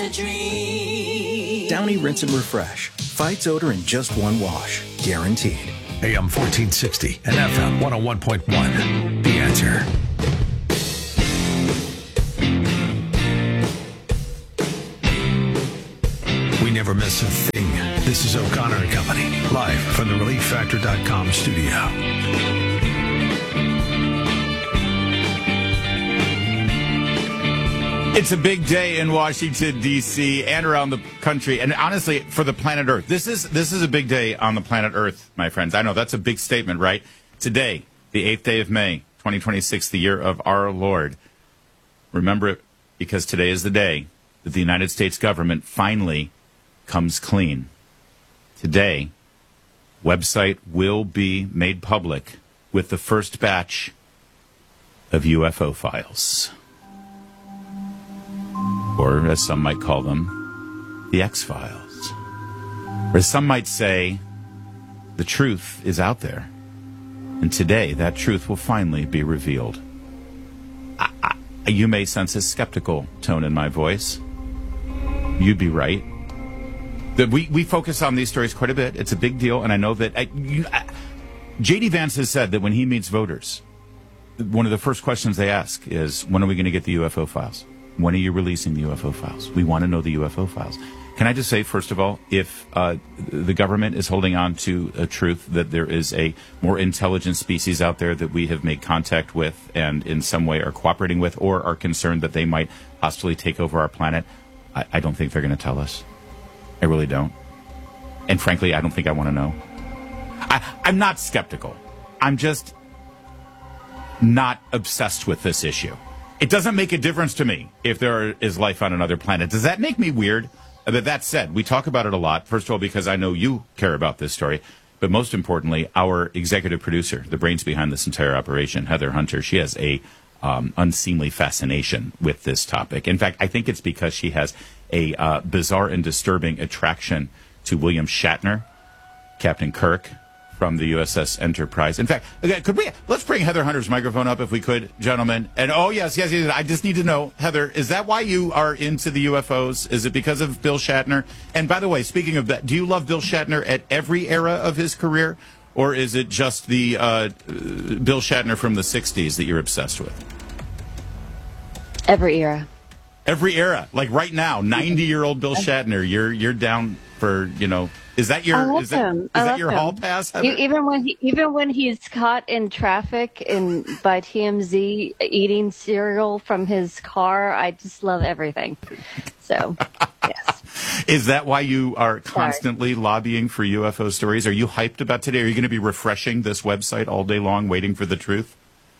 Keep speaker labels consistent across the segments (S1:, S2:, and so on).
S1: Downy Rinse and Refresh fights odor in just one wash, guaranteed.
S2: AM 1460 and FM 101.1. The Answer. We never miss a thing. This is O'Connor and Company, live from the ReliefFactor.com studio.
S3: It's a big day in Washington, D.C. and around the country, and honestly, for the planet Earth. This is a big day on the planet Earth, my friends. I know that's a big statement, right? Today, the 8th day of May, 2026, the year of our Lord. Remember it, because today is the day that the United States government finally comes clean. Today, website will be made public with the first batch of UFO files. Or, as some might call them, the X-Files. Or as some might say, the truth is out there. And today, that truth will finally be revealed. You may sense a skeptical tone in my voice. You'd be right. We focus on these stories quite a bit. It's a big deal, and I know that... J.D. Vance has said that when he meets voters, one of the first questions they ask is, when are we going to get the UFO files? When are you releasing the UFO files? We want to know the UFO files. Can I just say, first of all, if the government is holding on to a truth that there is a more intelligent species out there that we have made contact with and in some way are cooperating with or are concerned that they might hostilely take over our planet, I don't think they're going to tell us. I really don't. And frankly, I don't think I want to know. I'm not skeptical. I'm just not obsessed with this issue. It doesn't make a difference to me if there is life on another planet. Does that make me weird? But that said, we talk about it a lot. First of all, because I know you care about this story. But most importantly, our executive producer, the brains behind this entire operation, Heather Hunter, she has a unseemly fascination with this topic. In fact, I think it's because she has a bizarre and disturbing attraction to William Shatner, Captain Kirk, from the USS Enterprise. In fact, let's bring Heather Hunter's microphone up if we could, gentlemen. And yes, I just need to know, Heather, is that why you are into the UFOs? Is it because of Bill Shatner? And by the way, speaking of that, do you love Bill Shatner at every era of his career? Or is it just the Bill Shatner from the 60s that you're obsessed with?
S4: Every era.
S3: Every era. Like right now, 90-year-old Bill Shatner, you're down for, is that your hall pass?
S4: Even when he's caught in traffic by TMZ eating cereal from his car, I just love everything. So, yes.
S3: Is that why you are constantly lobbying for UFO stories? Are you hyped about today? Are you going to be refreshing this website all day long, waiting for the truth?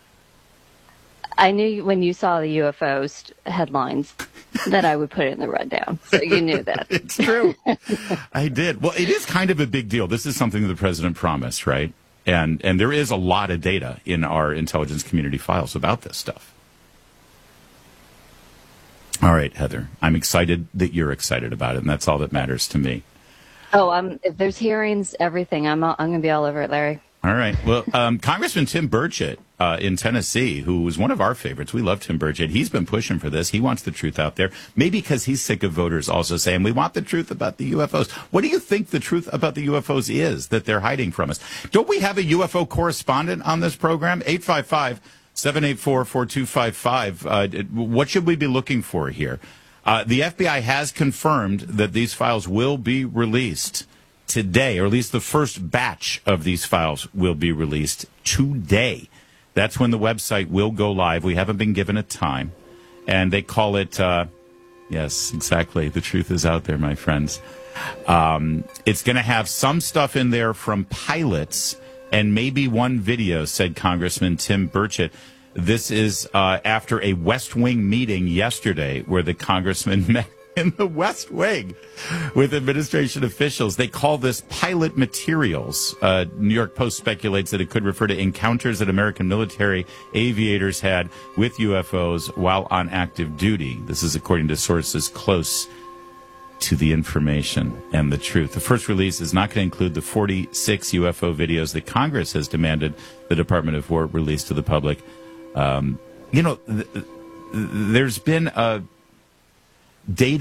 S4: I knew when you saw the UFOs headlines that I would put it in the rundown. So you knew that.
S3: It's true. I did. Well, it is kind of a big deal. This is something the president promised, right? And there is a lot of data in our intelligence community files about this stuff. All right, Heather, I'm excited that you're excited about it, and that's all that matters to me.
S4: Oh, if there's hearings, everything. I'm going to be all over it, Larry.
S3: All right. Well, Congressman Tim Burchett in Tennessee, who was one of our favorites. We love Tim Burchett. He's been pushing for this. He wants the truth out there. Maybe because he's sick of voters also saying, we want the truth about the UFOs. What do you think the truth about the UFOs is that they're hiding from us? Don't we have a UFO correspondent on this program? 855-784-4255. What should we be looking for here? The FBI has confirmed that these files will be released today, or at least the first batch of these files will be released today. That's when the website will go live. We haven't been given a time. And they call it, yes, exactly. The truth is out there, my friends. It's going to have some stuff in there from pilots and maybe one video, said Congressman Tim Burchett. This is after a West Wing meeting yesterday where the congressman met in the West Wing with administration officials. They call this pilot materials. New York Post speculates that it could refer to encounters that American military aviators had with UFOs while on active duty. This is according to sources close to the information and the truth. The first release is not going to include the 46 UFO videos that Congress has demanded the Department of War release to the public. There's been a data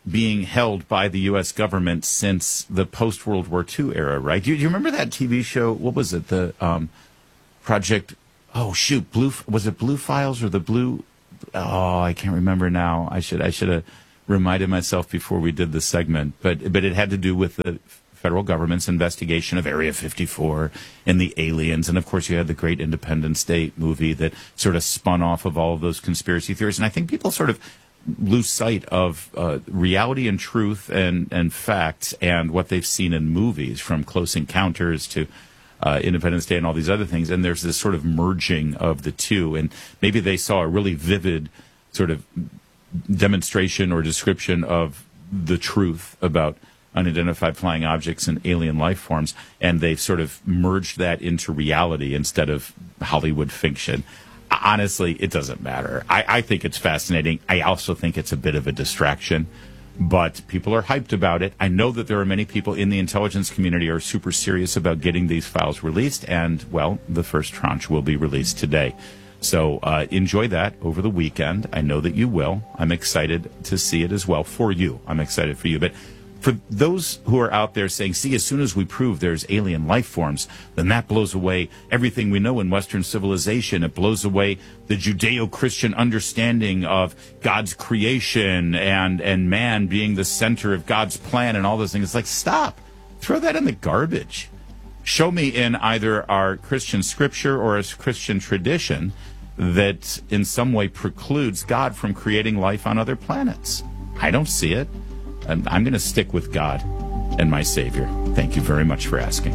S3: being held by the U.S. government since the post-World War II era, right? Do you remember that TV show? What was it? The Project, was it Blue Files or the Blue? Oh, I can't remember now. I should have reminded myself before we did the segment. But it had to do with the federal government's investigation of Area 54 and the aliens. And, of course, you had the great Independence Day movie that sort of spun off of all of those conspiracy theories. And I think people sort of lose sight of reality and truth and facts and what they've seen in movies, from Close Encounters to Independence Day and all these other things. And there's this sort of merging of the two. And maybe they saw a really vivid sort of demonstration or description of the truth about unidentified flying objects and alien life forms, and they've sort of merged that into reality instead of Hollywood fiction. Honestly, it doesn't matter. I think it's fascinating. I also think it's a bit of a distraction, but people are hyped about it. I know that there are many people in the intelligence community who are super serious about getting these files released, and, well, the first tranche will be released today. So enjoy that over the weekend. I know that you will. I'm excited to see it as well for you. I'm excited for you. But for those who are out there saying, see, as soon as we prove there's alien life forms, then that blows away everything we know in Western civilization. It blows away the Judeo-Christian understanding of God's creation and man being the center of God's plan and all those things. It's like, stop. Throw that in the garbage. Show me in either our Christian scripture or a Christian tradition that in some way precludes God from creating life on other planets. I don't see it. I'm going to stick with God and my Savior. Thank you very much for asking.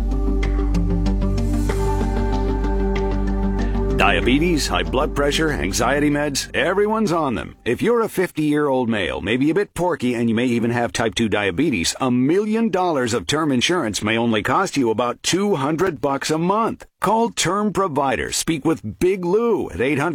S5: Diabetes, high blood pressure, anxiety meds, everyone's on them. If you're a 50-year-old male, maybe a bit porky, and you may even have type 2 diabetes, $1 million of term insurance may only cost you about $200 a month. Call Term Provider. Speak with Big Lou at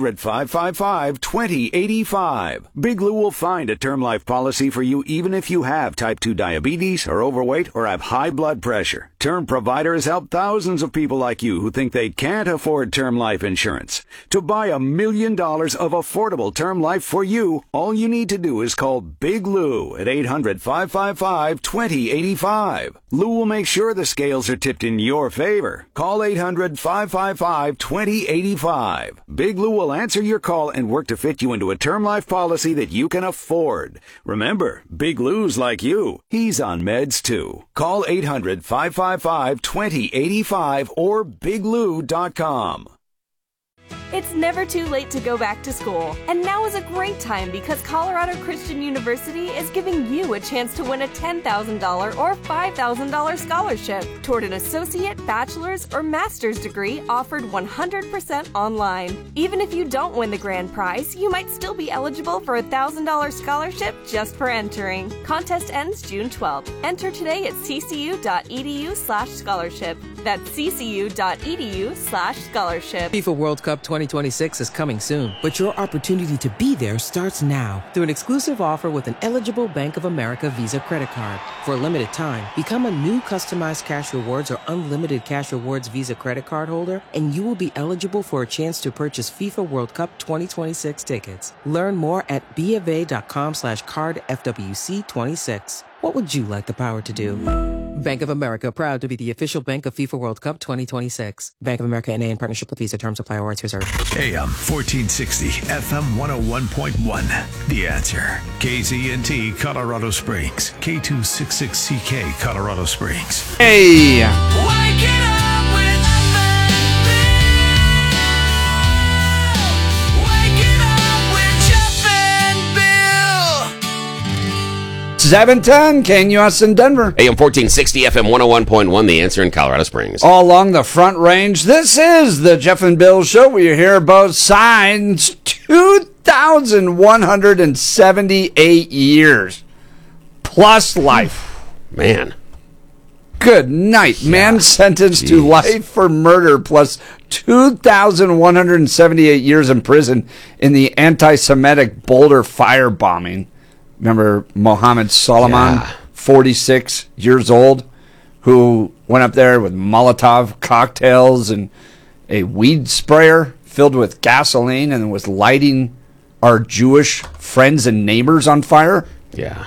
S5: 800-555-2085. Big Lou will find a term life policy for you even if you have type 2 diabetes, are overweight, or have high blood pressure. Term Provider has helped thousands of people like you who think they can't afford term life insurance. To buy $1 million of affordable term life for you, all you need to do is call Big Lou at 800-555-2085. Lou will make sure the scales are tipped in your favor. Call 800-555-2085. Big Lou will answer your call and work to fit you into a term life policy that you can afford. Remember, Big Lou's like you. He's on meds too. Call 800-555-2085 or biglou.com.
S6: It's never too late to go back to school, and now is a great time because Colorado Christian University is giving you a chance to win a $10,000 or $5,000 scholarship toward an associate, bachelor's, or master's degree offered 100% online. Even if you don't win the grand prize, you might still be eligible for a $1,000 scholarship just for entering. Contest ends June 12th. Enter today at ccu.edu/scholarship. That's ccu.edu/scholarship.
S7: FIFA World Cup 2026 is coming soon, but your opportunity to be there starts now through an exclusive offer with an eligible Bank of America Visa credit card. For a limited time, become a new customized cash rewards or unlimited cash rewards Visa credit card holder, and you will be eligible for a chance to purchase FIFA World Cup 2026 tickets. Learn more at BofA.com/cardFWC26. What would you like the power to do? Bank of America, proud to be the official bank of FIFA World Cup 2026. Bank of America NA in partnership with Visa. Terms apply. Rights reserved.
S2: AM 1460, FM 101.1. The Answer. KZNT Colorado Springs. K266CK Colorado Springs.
S8: Hey! It's 710, KNUS in Denver.
S9: AM 1460, FM 101.1, The Answer in Colorado Springs.
S8: All along the Front Range, this is the Jeff and Bill Show, where you hear both sides. 2,178 years plus life.
S9: Man.
S8: Good night. Yeah. Man sentenced to life for murder plus 2,178 years in prison in the anti-Semitic Boulder firebombing. Remember Mohammed Solomon, 46 years old, who went up there with Molotov cocktails and a weed sprayer filled with gasoline and was lighting our Jewish friends and neighbors on fire
S9: Yeah.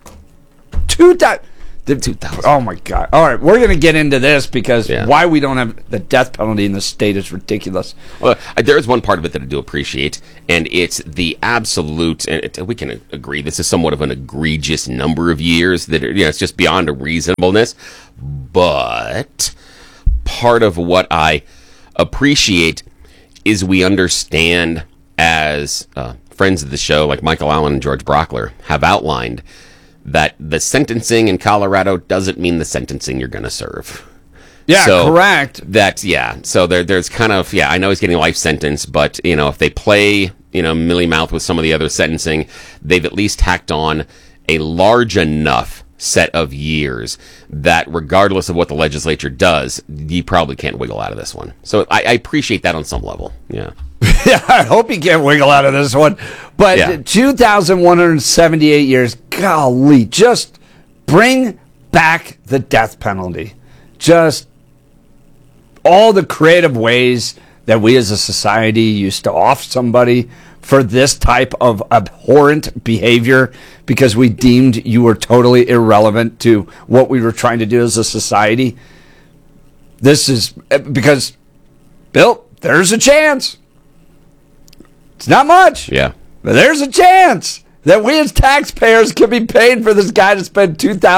S8: 2,000. Oh my God! All right, we're gonna get into this because why we don't have the death penalty in the state is ridiculous.
S9: Well, there is one part of it that I do appreciate, and it's the absolute. And we can agree this is somewhat of an egregious number of years that it's just beyond a reasonableness. But part of what I appreciate is we understand, as friends of the show like Michael Allen and George Brockler have outlined, that the sentencing in Colorado doesn't mean the sentencing you're going to serve.
S8: Yeah,
S9: so
S8: correct.
S9: So there's kind of, I know he's getting a life sentence, but, if they play, mealy mouth with some of the other sentencing, they've at least tacked on a large enough set of years that regardless of what the legislature does, you probably can't wiggle out of this one. So I appreciate that on some level. Yeah.
S8: Yeah, I hope he can't wiggle out of this one. But 2,178 years, golly, just bring back the death penalty. Just all the creative ways that we as a society used to off somebody for this type of abhorrent behavior because we deemed you were totally irrelevant to what we were trying to do as a society. This is because, Bill, there's a chance. It's not much.
S9: Yeah.
S8: But there's a chance that we as taxpayers could be paying for this guy to spend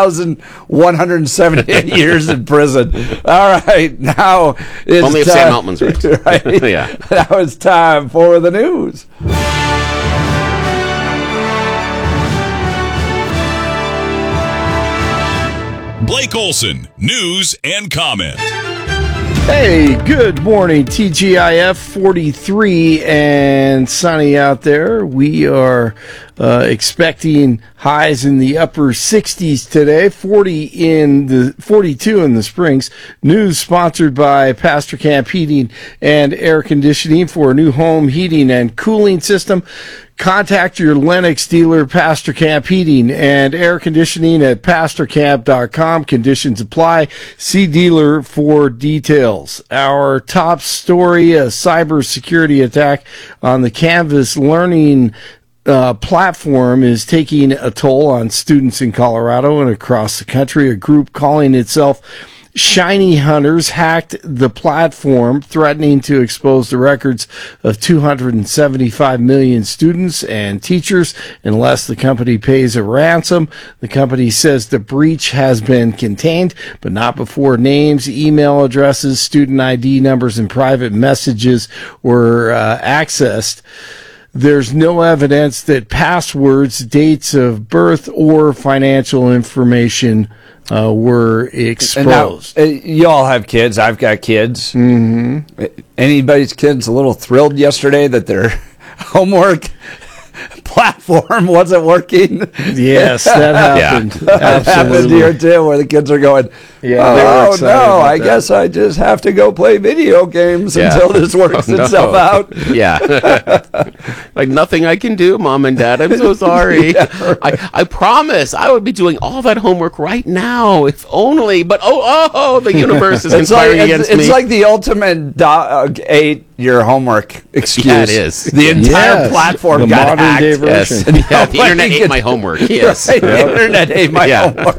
S8: 2,178 years in prison. All right, now it's
S9: only if Sam Altman's right.
S8: Right?
S9: Yeah.
S8: Now it's time for the news.
S10: Blake Olson, news and comment.
S11: Hey, good morning, TGIF 43 and sunny out there. We are expecting highs in the upper 60s today, 42 in the Springs. News sponsored by Pastor Camp Heating and Air Conditioning for a new home heating and cooling system. Contact your Lennox dealer, Pastor Camp Heating and Air Conditioning at pastorcamp.com. Conditions apply. See dealer for details. Our top story, a cybersecurity attack on the Canvas learning platform is taking a toll on students in Colorado and across the country. A group calling itself Shiny Hunters hacked the platform, threatening to expose the records of 275 million students and teachers unless the company pays a ransom. The company says the breach has been contained, but not before names, email addresses, student ID numbers, and private messages were accessed. There's no evidence that passwords, dates of birth, or financial information were exposed.
S8: Now, you all have kids. I've got kids. Mm-hmm. Anybody's kids a little thrilled yesterday that their homework platform wasn't working?
S11: Yes, that happened.
S8: Yeah. That happened here too, where the kids are going, oh no, I guess I just have to go play video games until this works itself out.
S9: Yeah. Like nothing I can do, Mom and Dad. I'm so sorry. I promise I would be doing all that homework right now, if only. But the universe is conspiring against me.
S8: It's like the ultimate dog ate your homework excuse.
S9: Yeah, it is.
S8: The entire platform got hacked.
S9: Yes. The internet ate my homework. Yes.
S8: Right, the internet ate my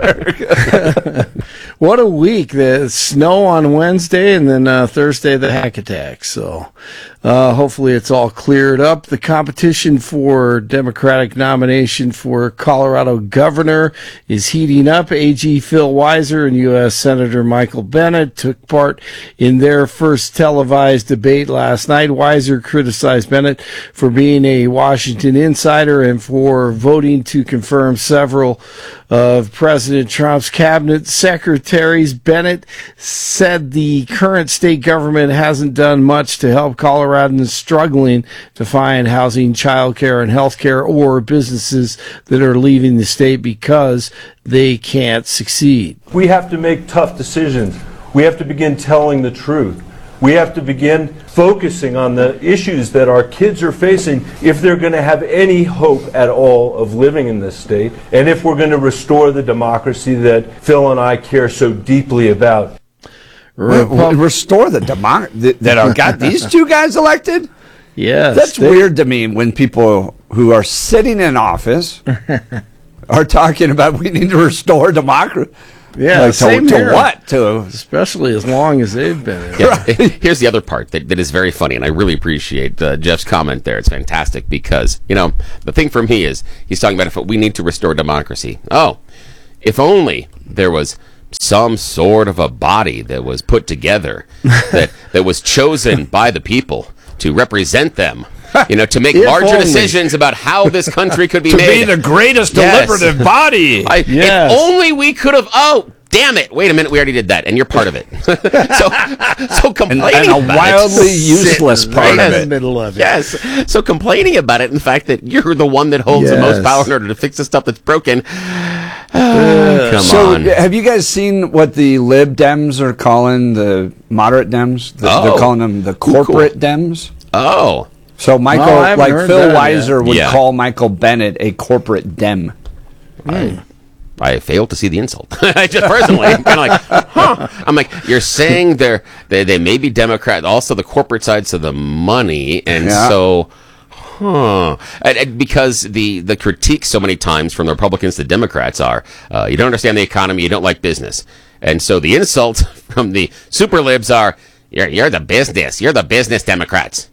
S8: homework.
S11: What a week. The snow on Wednesday and then Thursday the hack attack. So hopefully it's all cleared up. The competition for Democratic nomination for Colorado governor is heating up. AG Phil Weiser and U.S. Senator Michael Bennet took part in their first televised debate last night. Weiser criticized Bennet for being a Washington insider and for voting to confirm several of President Trump's cabinet secretaries. Bennet said the current state government hasn't done much to help Coloradans struggling to find housing, childcare, and healthcare, or businesses that are leaving the state because they can't succeed.
S12: We have to make tough decisions. We have to begin telling the truth. We have to begin focusing on the issues that our kids are facing if they're going to have any hope at all of living in this state, and if we're going to restore the democracy that Phil and I care so deeply about.
S8: Restore the democracy that got these two guys elected?
S11: Yes.
S8: That's weird to me when people who are sitting in office are talking about we need to restore democracy.
S11: Yeah,
S8: like,
S11: same
S8: to
S11: here.
S8: what? To
S11: especially as long as they've been in.
S9: Yeah. Here's the other part that is very funny, and I really appreciate Jeff's comment there. It's fantastic because, the thing for me is he's talking about if we need to restore democracy. Oh, if only there was some sort of a body that was put together that was chosen by the people to represent them. To make larger decisions about how this country could be made.
S8: To be the greatest deliberative body.
S9: If only we could have. Oh, damn it! Wait a minute, we already did that, and you're part of it. so complaining
S8: and a
S9: about
S8: wildly
S9: it,
S8: useless part of it.
S11: Middle of it.
S9: Yes. So complaining about it, and the fact that you're the one that holds the most power in order to fix the stuff that's broken. Come on.
S8: Have you guys seen what the Lib Dems are calling the moderate Dems? They're calling them the corporate Dems.
S9: Oh.
S8: So Michael, Phil Weiser would
S9: yet.
S8: call Michael Bennett a corporate Dem.
S9: I failed to see the insult. I just personally, I'm kind of like, huh. I'm like, you're saying they may be Democrat, also the corporate sides of the money, and so, and because the critique so many times from the Republicans to Democrats are, you don't understand the economy, you don't like business, and so the insults from the super libs are, you're the business Democrats.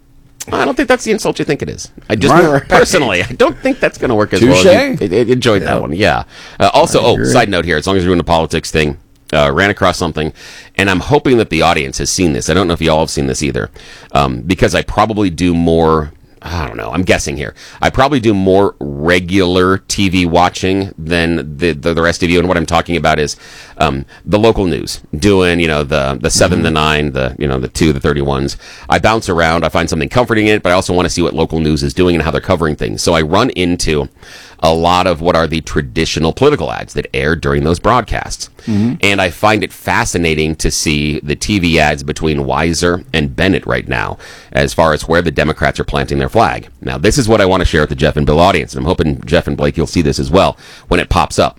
S9: I don't think that's the insult you think it is. I just personally, I don't think that's going to work as well. As you enjoyed that one, yeah. Also, side note here, as long as we're doing the politics thing, ran across something, and I'm hoping that the audience has seen this. I don't know if you all have seen this either, because I probably do more. I don't know. I'm guessing here. I probably do more regular TV watching than the rest of you. And what I'm talking about is the local news, doing the 7, the 9, the 2, the 31s. I bounce around. I find something comforting in it, but I also want to see what local news is doing and how they're covering things. So I run into a lot of what are the traditional political ads that air during those broadcasts. Mm-hmm. And I find it fascinating to see the TV ads between Weiser and Bennett right now, as far as where the Democrats are planting their flag. Now, this is what I want to share with the Jeff and Bill audience, and I'm hoping Jeff and Blake, you'll see this as well when it pops up.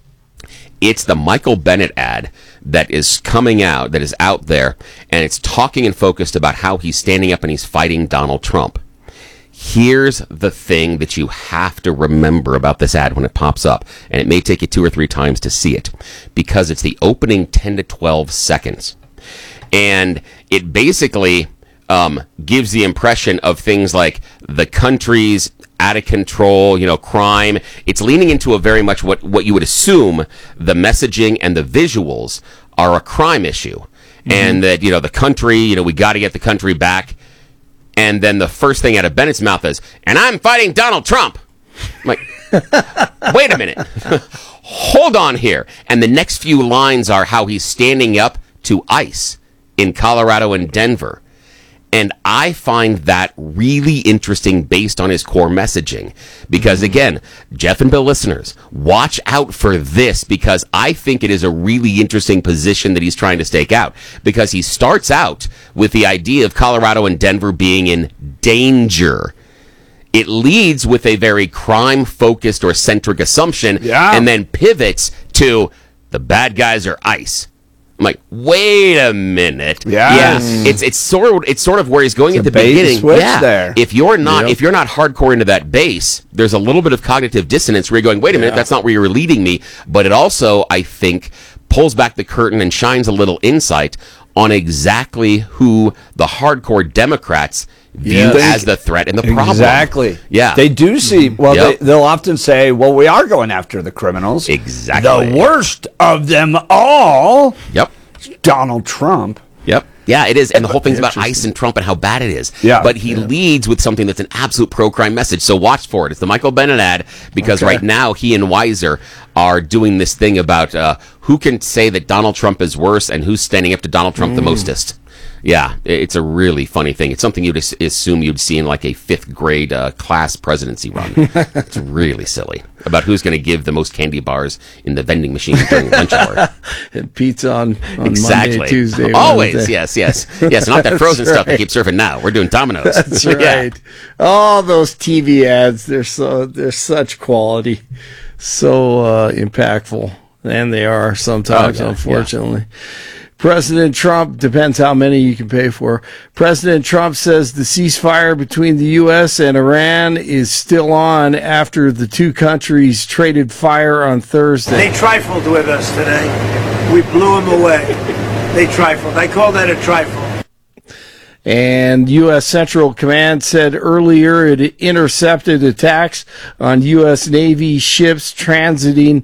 S9: It's the Michael Bennett ad that is coming out, that is out there, and it's talking and focused about how he's standing up and he's fighting Donald Trump. Here's the thing that you have to remember about this ad when it pops up, and it may take you 2 or 3 times to see it, because it's the opening 10 to 12 seconds. And it basically gives the impression of things like the country's out of control, crime. It's leaning into a very much what you would assume the messaging and the visuals are a crime issue. Mm-hmm. And that, the country, we got to get the country back. And then the first thing out of Bennett's mouth is, and I'm fighting Donald Trump. I'm like, wait a minute. Hold on here. And the next few lines are how he's standing up to ICE in Colorado and Denver. And I find that really interesting based on his core messaging. Because, again, Jeff and Bill listeners, watch out for this, because I think it is a really interesting position that he's trying to stake out. Because he starts out with the idea of Colorado and Denver being in danger. It leads with a very crime-focused or centric assumption, and then pivots to the bad guys are ICE. I'm like, wait a minute. It's sort of where he's going at the beginning.
S8: There.
S9: If you're not hardcore into that base, there's a little bit of cognitive dissonance where you're going, wait a minute, that's not where you're leading me. But it also, I think, pulls back the curtain and shines a little insight on exactly who the hardcore Democrats view as the threat and the problem.
S8: Exactly.
S9: Yeah.
S8: They do see, they'll often say, well, we are going after the criminals.
S9: Exactly.
S8: The worst of them all.
S9: Yep.
S8: Donald Trump.
S9: Yep. Yeah, it is. And the whole thing's about ICE and Trump and how bad it is.
S8: Yeah.
S9: But he leads with something that's an absolute pro-crime message. So watch for it. It's the Michael Bennett ad, because right now he and Weiser are doing this thing about who can say that Donald Trump is worse and who's standing up to Donald Trump the mostest. Yeah, it's a really funny thing. It's something you'd assume you'd see in like a 5th grade class presidency run. It's really silly about who's going to give the most candy bars in the vending machine during lunch hour.
S11: And pizza on
S9: exactly.
S11: Monday, Tuesday,
S9: always,
S11: Wednesday.
S9: yes. Not that frozen stuff they keep serving now. We're doing Domino's.
S11: That's right. All those TV ads, they're such quality, so impactful, and they are sometimes, unfortunately. President Trump, depends how many you can pay for. President Trump says the ceasefire between the U.S. and Iran is still on after the two countries traded fire on Thursday.
S13: They trifled with us today. We blew them away. They trifled. I call that a trifle.
S11: And U.S. Central Command said earlier it intercepted attacks on U.S. Navy ships transiting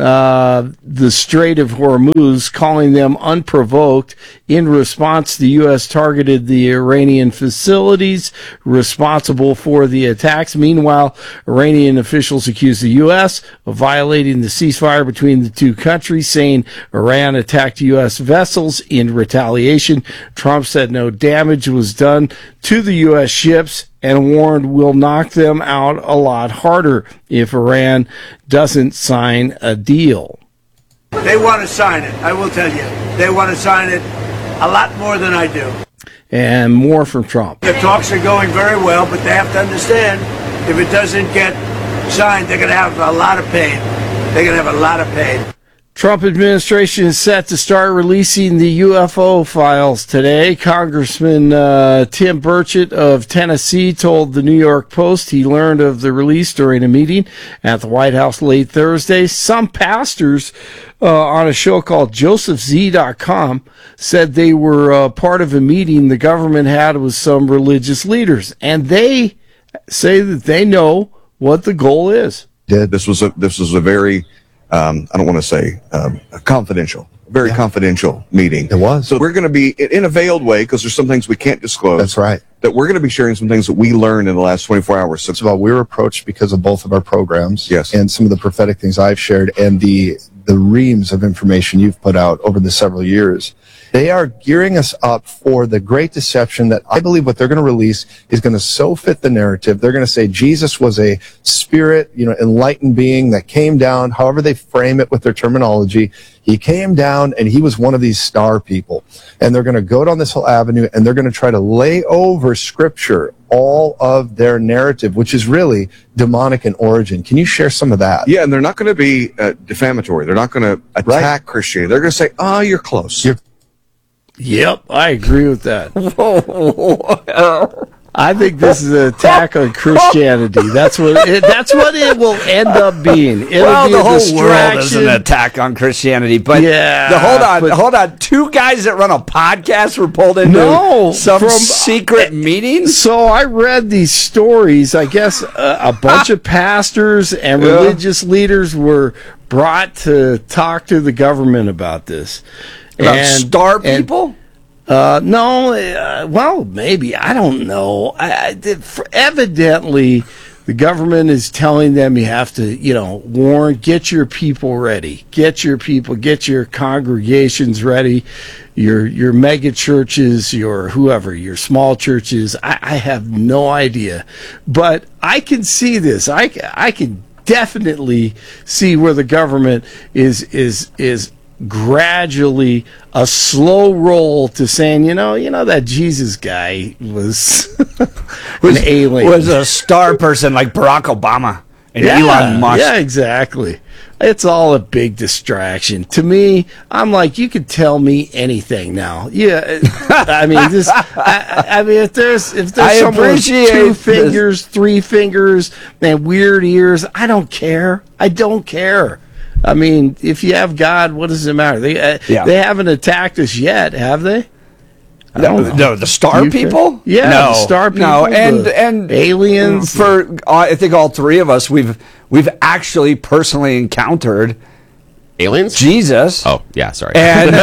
S11: the Strait of Hormuz, calling them unprovoked. In response, the U.S. targeted the Iranian facilities responsible for the attacks. Meanwhile, Iranian officials accused the U.S. of violating the ceasefire between the two countries, saying Iran attacked U.S. vessels in retaliation. Trump said no damage was done to the U.S. ships and warned we'll knock them out a lot harder if Iran doesn't sign a deal.
S13: They want to sign it, I will tell you. They want to sign it a lot more than I do.
S11: And more from Trump.
S13: The talks are going very well, but they have to understand if it doesn't get signed, they're going to have a lot of pain. They're going to have a lot of pain.
S11: Trump administration is set to start releasing the UFO files today. Congressman Tim Burchett of Tennessee told the New York Post he learned of the release during a meeting at the White House late Thursday. Some pastors on a show called JosephZ.com said they were part of a meeting the government had with some religious leaders, and they say that they know what the goal is.
S14: This was a very I don't want to say confidential, very confidential meeting.
S15: It was.
S14: So we're going to be, in a veiled way, because there's some things we can't disclose.
S15: That's right.
S14: That we're going to be sharing some things that we learned in the last 24 hours.
S15: First of all, we were approached because of both of our programs.
S14: Yes.
S15: And some of the prophetic things I've shared and the reams of information you've put out over the several years. They are gearing us up for the great deception that I believe what they're going to release is going to so fit the narrative. They're going to say Jesus was a spirit, enlightened being that came down, however they frame it with their terminology. He came down and he was one of these star people. And they're going to go down this whole avenue and they're going to try to lay over scripture all of their narrative, which is really demonic in origin. Can you share some of that?
S14: Yeah, and they're not going to be defamatory. They're not going to attack Christianity. They're going to say, you're close.
S11: Yep, I agree with that. I think this is an attack on Christianity. That's what it will end up being. It'll be
S8: the
S11: a
S8: whole
S11: distraction.
S8: world is an attack on Christianity. But hold on. Two guys that run a podcast were pulled into some secret meeting.
S11: So I read these stories. I guess a bunch of pastors and religious leaders were brought to talk to the government about this.
S8: About star people?
S11: No, well, maybe. I don't know. Evidently, the government is telling them you have to, warn, get your people ready. Get your people, get your congregations ready, your mega churches, your whoever, your small churches. I have no idea. But I can see this. I can definitely see where the government is gradually a slow roll to saying, that Jesus guy was an alien.
S8: Was a star person like Barack Obama and Elon Musk.
S11: Yeah, exactly. It's all a big distraction. To me, I'm like, you could tell me anything now. Yeah, I mean, if there's someone with 2 fingers, 3 fingers, and weird ears, I don't care. I mean, if you have God, what does it matter? They haven't attacked us yet, have they?
S8: No, the star people?
S11: Yeah,
S8: no,
S11: the star people.
S8: No, and
S11: aliens.
S8: For I think all three of us, we've actually personally encountered
S9: aliens,
S8: Jesus.
S9: Oh, yeah, sorry.
S8: And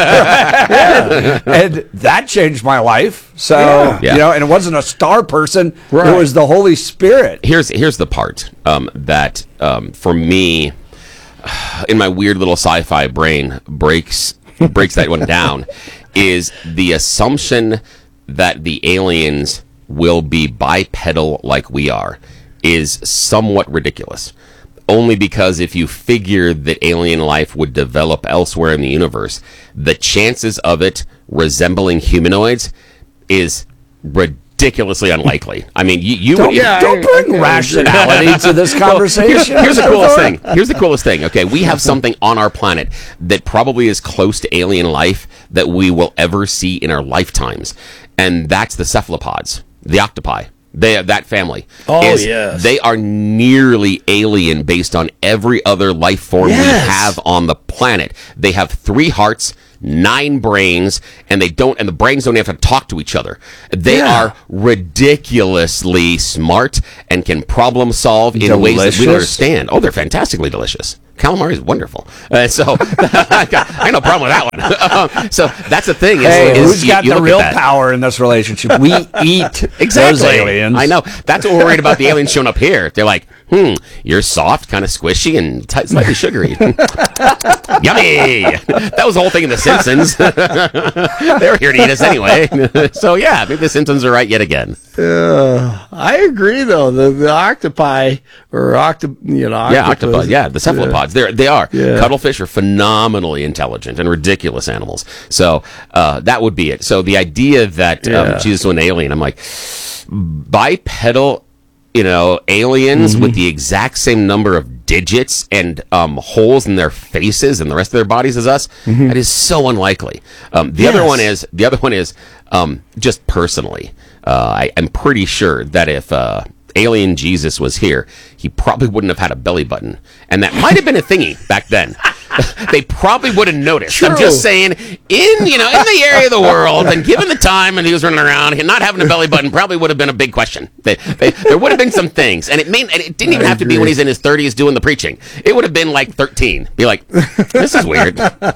S8: and that changed my life. So and it wasn't a star person; it was the Holy Spirit.
S9: Here's the part that for me, in my weird little sci-fi brain, breaks that one down, is the assumption that the aliens will be bipedal like we are is somewhat ridiculous. Only because if you figure that alien life would develop elsewhere in the universe, the chances of it resembling humanoids is ridiculous. ridiculously unlikely. I mean, you
S8: don't bring rationality to this conversation.
S9: Here's the coolest thing. Here's the coolest thing. Okay, we have something on our planet that probably is close to alien life that we will ever see in our lifetimes, and that's the cephalopods, the octopi. That family.
S11: Yes.
S9: They are nearly alien based on every other life form we have on the planet. They have 3 hearts, 9 brains, and the brains don't have to talk to each other. They are ridiculously smart and can problem solve in ways that we don't understand. Oh, they're fantastically delicious. Calamari is wonderful. So I got no problem with that one. So that's the thing.
S8: Who's got the real power in this relationship? We eat those aliens.
S9: I know. That's what we're worried about the aliens showing up here. They're like, you're soft, kind of squishy, and slightly sugary. Yummy! That was the whole thing in The Simpsons. They were here to eat us anyway. So yeah, maybe The Simpsons are right yet again.
S11: I agree, though. The octopi or octopus.
S9: Yeah, the cephalopods. They are. Cuttlefish are phenomenally intelligent and ridiculous animals. So that would be it. So the idea that Jesus was an alien, I'm like, bipedal, aliens with the exact same number of digits and holes in their faces and the rest of their bodies as us. That is so unlikely. The other one is just personally. I'm pretty sure that if alien Jesus was here, he probably wouldn't have had a belly button, and that might have been a thingy back then. They probably would have noticed. True. I'm just saying, in the area of the world, and given the time, and he was running around, and not having a belly button probably would have been a big question. There would have been some things, and it didn't even have to be when he's in his 30s doing the preaching. It would have been like 13. Be like, this is weird.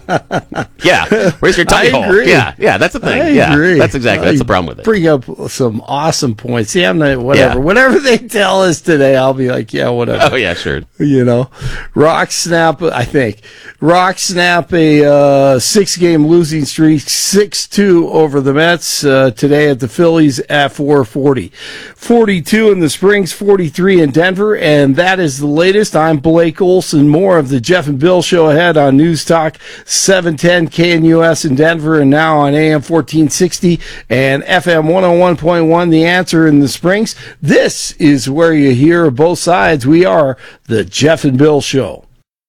S9: Yeah, where's your tummy hole? Yeah, that's the thing. That's the problem with it.
S11: Bring up some awesome points. Yeah, whatever they tell us today, I'll be like, yeah, whatever.
S9: Oh yeah, sure.
S11: Rock snap. I think Rock snap a 6-game losing streak, 6-2 over the Mets today at the Phillies at 4:40. 42 in the Springs, 43 in Denver, and that is the latest. I'm Blake Olson. More of the Jeff and Bill Show ahead on News Talk 710 KNUS in Denver, and now on AM 1460 and FM 101.1 The Answer in the Springs. This is where you hear both sides. We are the Jeff and Bill Show.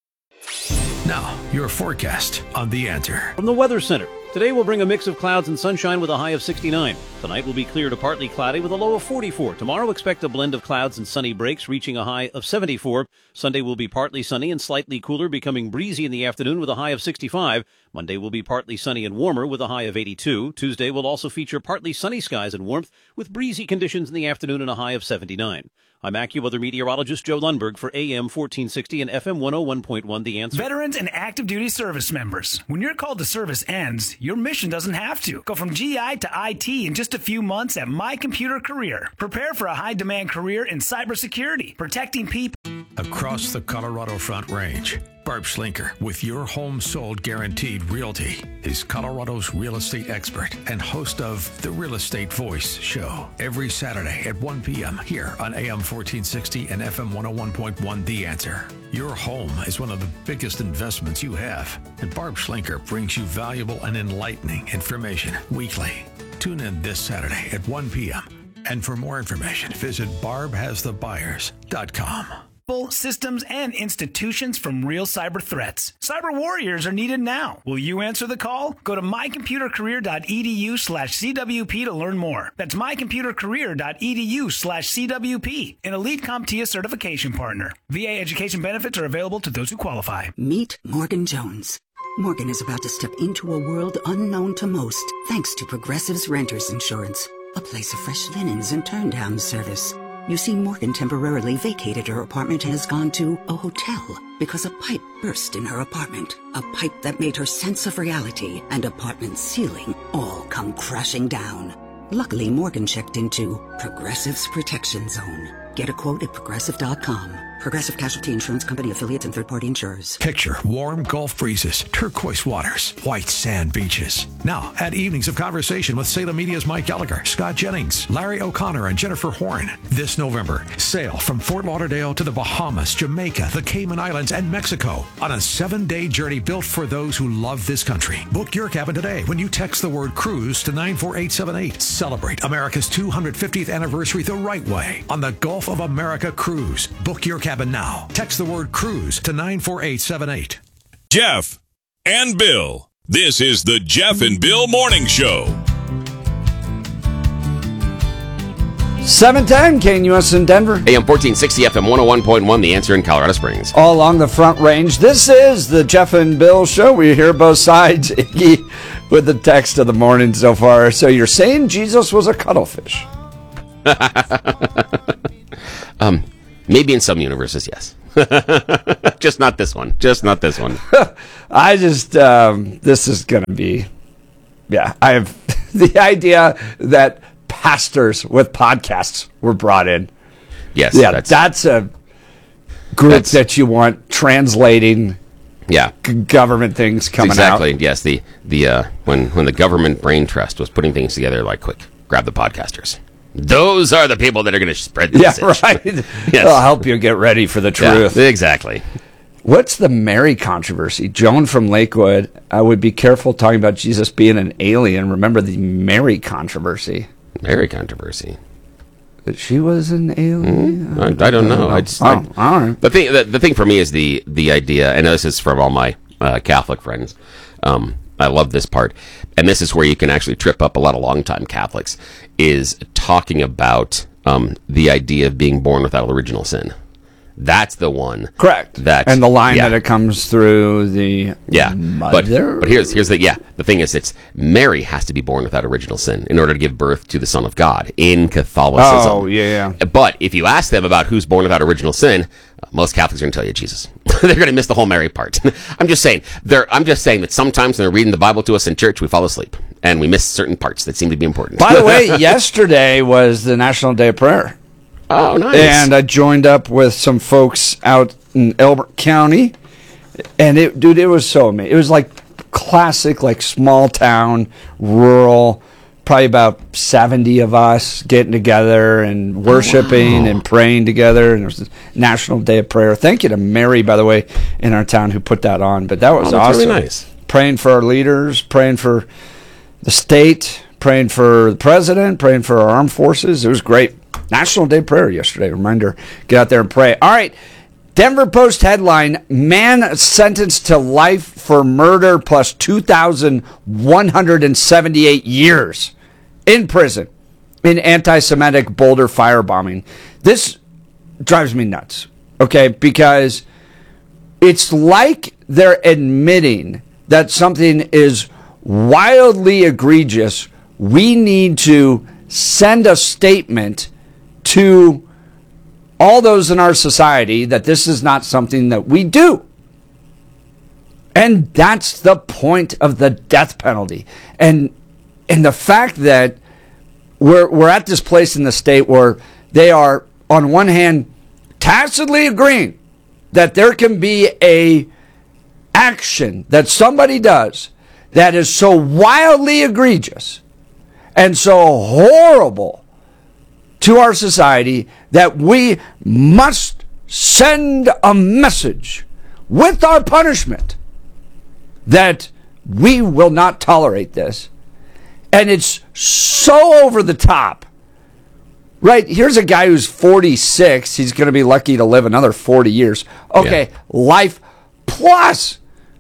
S2: Now, your forecast on The Answer.
S16: From the Weather Center. Today will bring a mix of clouds and sunshine with a high of 69. Tonight will be clear to partly cloudy with a low of 44. Tomorrow expect a blend of clouds and sunny breaks reaching a high of 74. Sunday will be partly sunny and slightly cooler, becoming breezy in the afternoon with a high of 65. Monday will be partly sunny and warmer with a high of 82. Tuesday will also feature partly sunny skies and warmth with breezy conditions in the afternoon and a high of 79. I'm AccuWeather meteorologist Joe Lundberg for AM 1460 and FM 101.1 The Answer.
S17: Veterans and active duty service members. When your call to service ends, your mission doesn't have to. Go from GI to IT in just a few months at My Computer Career. Prepare for a high-demand career in cybersecurity, protecting people.
S2: Across the Colorado Front Range, Barb Schlinker with Your Home Sold Guaranteed Realty is Colorado's real estate expert and host of the Real Estate Voice show every Saturday at 1 p.m. here on AM 1460 and FM 101.1 The Answer. Your home is one of the biggest investments you have, and Barb Schlinker brings you valuable and enlightening information weekly. Tune in this Saturday at 1 p.m. And for more information, visit barbhasthebuyers.com.
S17: Systems and institutions from real cyber threats. Cyber warriors are needed now. Will you answer the call? Go to mycomputercareer.edu/CWP to learn more. That's mycomputercareer.edu/CWP, an elite CompTIA certification partner. VA education benefits are available to those who qualify.
S18: Meet Morgan Jones. Morgan is about to step into a world unknown to most, thanks to Progressive's Renters Insurance, a place of fresh linens and turn-down service. You see, Morgan temporarily vacated her apartment and has gone to a hotel because a pipe burst in her apartment. A pipe that made her sense of reality and apartment ceiling all come crashing down. Luckily, Morgan checked into Progressive's Protection Zone. Get a quote at Progressive.com. Progressive Casualty Insurance Company, affiliates, and third-party insurers.
S2: Picture warm Gulf breezes, turquoise waters, white sand beaches. Now, add evenings of conversation with Salem Media's Mike Gallagher, Scott Jennings, Larry O'Connor, and Jennifer Horn. This November, sail from Fort Lauderdale to the Bahamas, Jamaica, the Cayman Islands, and Mexico on a 7-day journey built for those who love this country. Book your cabin today when you text the word cruise to 94878. Celebrate America's 250th anniversary the right way on the Gulf of America Cruise. Book your cabin now. Text the word cruise to 94878.
S10: Jeff and Bill. This is the Jeff and Bill Morning Show.
S8: 710 KNUS in Denver.
S9: AM 1460 FM 101.1, The Answer in Colorado Springs.
S8: All along the Front Range. This is the Jeff and Bill Show. We hear both sides. Iggy with the text of the morning so far. So you're saying Jesus was a cuttlefish?
S9: Maybe in some universes, yes. Just not this one. Just not this one.
S8: This is going to be, I have the idea that pastors with podcasts were brought in.
S9: Yes.
S8: Yeah, that's a group that you want translating government things coming out.
S9: Exactly, yes. The when the government brain trust was putting things together, like, quick, grab the podcasters. Those are the people that are going to spread the message.
S8: Right.
S9: Yes.
S8: They'll help you get ready for the truth.
S9: Yeah, exactly.
S8: What's the Mary controversy? Joan from Lakewood, I would be careful talking about Jesus being an alien. Remember the Mary controversy.
S9: Mary controversy.
S8: That she was an alien?
S9: I don't know.
S8: All right.
S9: The thing for me is the idea, and this is from all my Catholic friends. I love this part. And this is where you can actually trip up a lot of longtime Catholics, is talking about the idea of being born without original sin. That's the one.
S8: Correct. And the line that it comes through the mother.
S9: But here's the thing is, it's Mary has to be born without original sin in order to give birth to the Son of God in Catholicism.
S8: Oh, yeah.
S9: But if you ask them about who's born without original sin, most Catholics are going to tell you Jesus. They're going to miss the whole Mary part. I'm just saying that sometimes when they're reading the Bible to us in church, we fall asleep and we miss certain parts that seem to be important.
S8: By the way, yesterday was the National Day of Prayer.
S9: Oh, nice.
S8: And I joined up with some folks out in Elbert County, and it was so amazing. It was like classic, like small town, rural, probably about 70 of us getting together and worshiping and praying together. And there was the National Day of Prayer. Thank you to Mary, by the way, in our town who put that on. But that was awesome.
S9: Really nice.
S8: Praying for our leaders, praying for the state, praying for the president, praying for our armed forces. It was great. National Day of Prayer yesterday. Reminder, get out there and pray. All right. Denver Post headline, man sentenced to life for murder plus 2,178 years in prison in anti-Semitic Boulder firebombing. This drives me nuts, okay, because it's like they're admitting that something is wildly egregious. We need to send a statement to all those in our society that this is not something that we do. And that's the point of the death penalty. And the fact that we're at this place in the state where they are, on one hand, tacitly agreeing that there can be a action that somebody does that is so wildly egregious and so horrible to our society that we must send a message with our punishment that we will not tolerate this. And it's so over the top. Right, here's a guy who's 46. He's going to be lucky to live another 40 years. Okay, life plus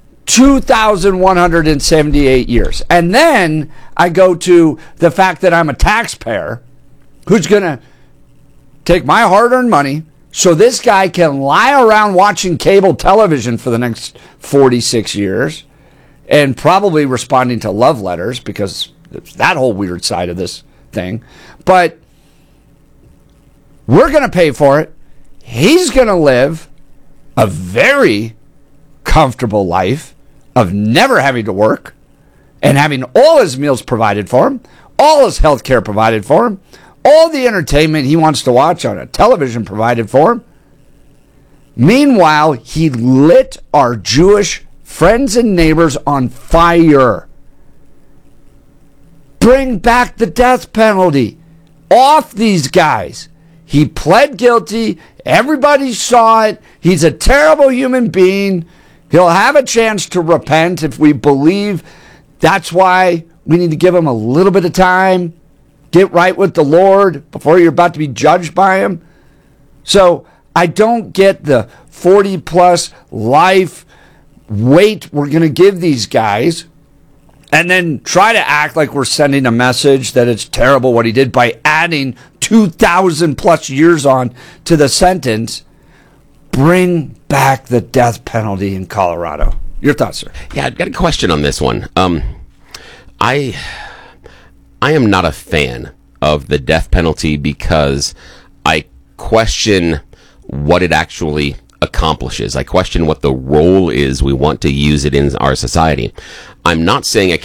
S8: 2,178 years. And then I go to the fact that I'm a taxpayer who's going to take my hard-earned money so this guy can lie around watching cable television for the next 46 years and probably responding to love letters, because it's that whole weird side of this thing. But we're going to pay for it. He's going to live a very comfortable life of never having to work and having all his meals provided for him, all his health care provided for him, all the entertainment he wants to watch on a television provided for him. Meanwhile, he lit our Jewish friends and neighbors on fire. Bring back the death penalty. Off these guys. He pled guilty. Everybody saw it. He's a terrible human being. He'll have a chance to repent if we believe. That's why we need to give him a little bit of time. Get right with the Lord before you're about to be judged by him. So I don't get the 40-plus life weight we're going to give these guys and then try to act like we're sending a message that it's terrible what he did by adding 2,000-plus years on to the sentence. Bring back the death penalty in Colorado. Your thoughts, sir?
S9: Yeah, I've got a question on this one. I am not a fan of the death penalty because I question what it actually accomplishes. I question what the role is we want to use it in our society. I'm not saying